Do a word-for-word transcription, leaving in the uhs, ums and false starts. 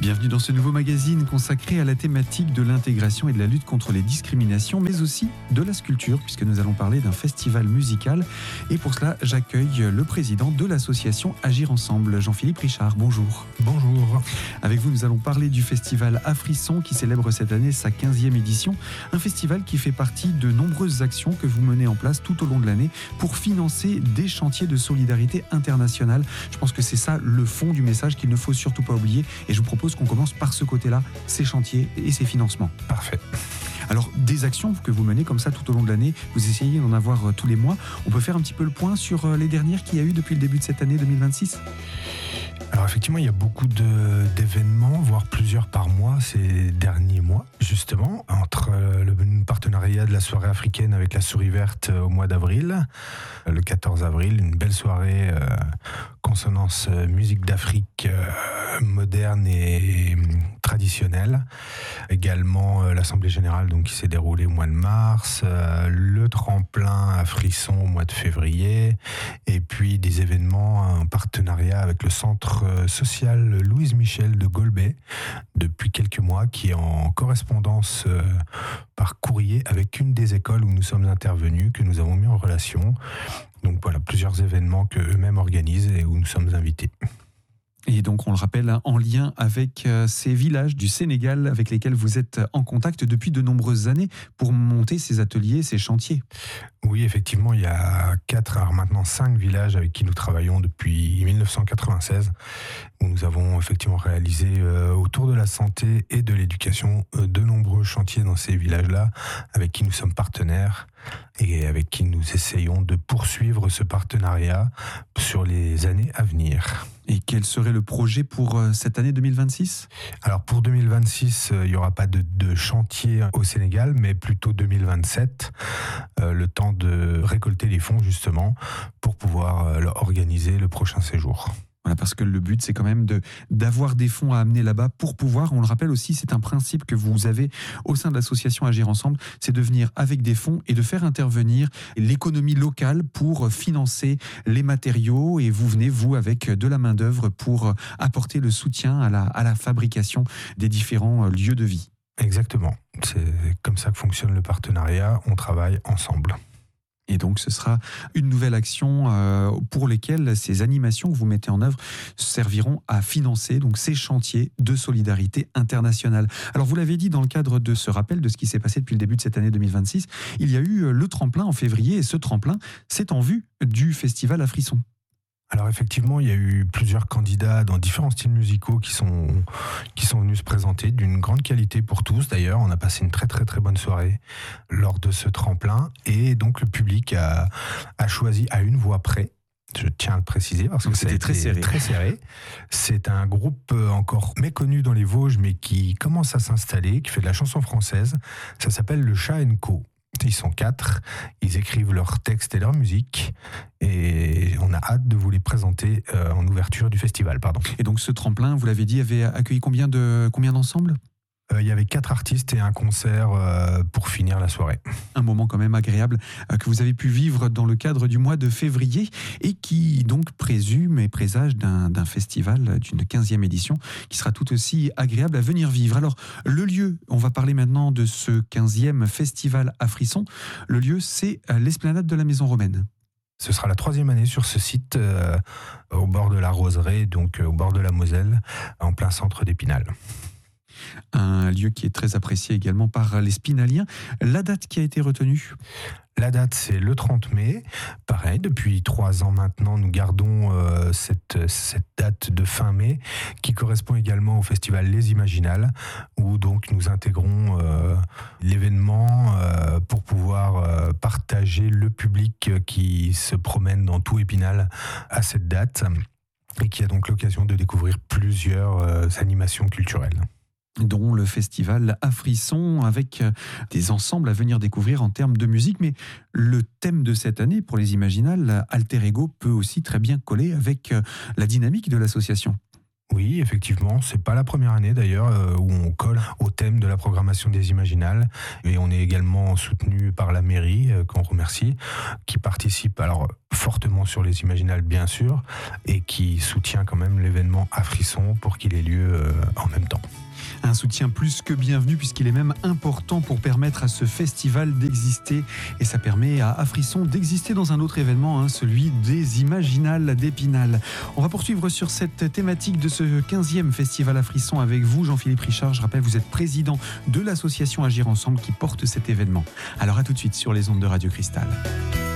Bienvenue dans ce nouveau magazine consacré à la thématique de l'intégration et de la lutte contre les discriminations, mais aussi de la sculpture, puisque nous allons parler d'un festival musical. Et pour cela, j'accueille le président de l'association Agir Ensemble, Jean-Philippe Richard. Bonjour. Bonjour. Avec vous, nous allons parler du festival Afrisson qui célèbre cette année sa quinzième édition. Un festival qui fait partie de nombreuses actions que vous menez en place tout au long de l'année pour financer des chantiers de solidarité internationale. Je pense que c'est ça le fond du message qu'il ne faut surtout pas oublier. Et je vous propose qu'on commence par ce côté-là, ces chantiers et ces financements. Parfait. Alors, des actions que vous menez comme ça tout au long de l'année, vous essayez d'en avoir tous les mois. On peut faire un petit peu le point sur les dernières qu'il y a eu depuis le début de cette année deux mille vingt-six ? Alors effectivement, il y a beaucoup de, d'événements, voire plusieurs par mois ces derniers mois, justement, entre le partenariat de la soirée africaine avec la Souris Verte au mois d'avril, le quatorze avril, une belle soirée euh, consonance euh, musique d'Afrique euh, moderne et traditionnelle. Également euh, l'Assemblée Générale donc, qui s'est déroulée au mois de mars, euh, le tremplin à Frisson au mois de février, et puis des événements en partenariat avec le Centre social Louise Michel de Golbet depuis quelques mois, qui est en correspondance euh, par courrier avec une des écoles où nous sommes intervenus, que nous avons mis en relation. Donc voilà, plusieurs événements qu'eux-mêmes organisent et où nous sommes invités. Et donc, on le rappelle, en lien avec ces villages du Sénégal avec lesquels vous êtes en contact depuis de nombreuses années pour monter ces ateliers, ces chantiers. Oui, effectivement, il y a quatre, alors maintenant cinq villages avec qui nous travaillons depuis dix-neuf cent quatre-vingt-seize, où nous avons effectivement réalisé euh, autour de la santé et de l'éducation euh, de nombreux chantiers dans ces villages-là, avec qui nous sommes partenaires et avec qui nous essayons de poursuivre ce partenariat sur les années à venir. Et quel serait le projet pour cette année deux mille vingt-six ? Alors pour deux mille vingt-six, il n'y aura pas de, de chantier au Sénégal, mais plutôt deux mille vingt-sept, euh, le temps de récolter les fonds justement pour pouvoir euh, organiser le prochain séjour. Voilà, parce que le but, c'est quand même de, d'avoir des fonds à amener là-bas pour pouvoir, on le rappelle aussi, c'est un principe que vous avez au sein de l'association Agir Ensemble, c'est de venir avec des fonds et de faire intervenir l'économie locale pour financer les matériaux, et vous venez, vous, avec de la main-d'œuvre pour apporter le soutien à la, à la fabrication des différents lieux de vie. Exactement, c'est comme ça que fonctionne le partenariat, on travaille ensemble. Et donc, ce sera une nouvelle action euh, pour lesquelles ces animations que vous mettez en œuvre serviront à financer donc ces chantiers de solidarité internationale. Alors, vous l'avez dit dans le cadre de ce rappel de ce qui s'est passé depuis le début de cette année deux mille vingt-six, il y a eu le tremplin en février, et ce tremplin, c'est en vue du festival Afrisson. Alors effectivement, il y a eu plusieurs candidats dans différents styles musicaux qui sont, qui sont venus se présenter, d'une grande qualité pour tous. D'ailleurs, on a passé une très très très bonne soirée lors de ce tremplin, et donc le public a, a choisi à une voix près. Je tiens à le préciser parce que donc c'était très serré. très serré. C'est un groupe encore méconnu dans les Vosges, mais qui commence à s'installer, qui fait de la chanson française. Ça s'appelle le Chat and Co. Ils sont quatre, ils écrivent leurs textes et leur musique, et on a hâte de vous les présenter euh, en ouverture du festival. Pardon. Et donc ce tremplin, vous l'avez dit, avait accueilli combien, de, combien d'ensembles ? Euh, il y avait quatre artistes et un concert euh, pour finir la soirée. Un moment quand même agréable euh, que vous avez pu vivre dans le cadre du mois de février, et qui donc présume et présage d'un, d'un festival d'une quinzième édition qui sera tout aussi agréable à venir vivre. Alors le lieu, on va parler maintenant de ce quinzième festival Afrisson. Le lieu, c'est l'esplanade de la Maison Romaine. Ce sera la troisième année sur ce site, euh, au bord de la Roseraie, donc euh, au bord de la Moselle, en plein centre d'Épinal. Un lieu qui est très apprécié également par les Spinaliens. La date qui a été retenue ? La date, c'est le trente mai. Pareil, depuis trois ans maintenant, nous gardons euh, cette, cette date de fin mai, qui correspond également au festival Les Imaginales, où donc nous intégrons euh, l'événement euh, pour pouvoir euh, partager le public qui se promène dans tout Épinal à cette date, et qui a donc l'occasion de découvrir plusieurs euh, animations culturelles. Dont le festival Afrisson, avec des ensembles à venir découvrir en termes de musique. Mais le thème de cette année, pour les Imaginales, Alter Ego, peut aussi très bien coller avec la dynamique de l'association. Oui, effectivement, c'est pas la première année d'ailleurs euh, où on colle au thème de la programmation des Imaginales, et on est également soutenu par la mairie, euh, qu'on remercie, qui participe alors fortement sur les Imaginales bien sûr, et qui soutient quand même l'événement Afrisson pour qu'il ait lieu euh, en même temps. Un soutien plus que bienvenu puisqu'il est même important pour permettre à ce festival d'exister et ça permet à Afrisson d'exister dans un autre événement, hein, celui des Imaginales d'Épinal. On va poursuivre sur cette thématique de ce quinzième festival Afrisson avec vous, Jean-Philippe Richard. Je rappelle, vous êtes président de l'association Agir Ensemble qui porte cet événement. Alors à tout de suite sur les ondes de Radio Cristal.